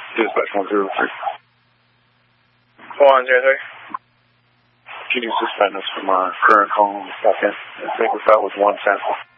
Dispatch 103. 4103. Can you suspend us from our current call on the second? I think we thought was one sample.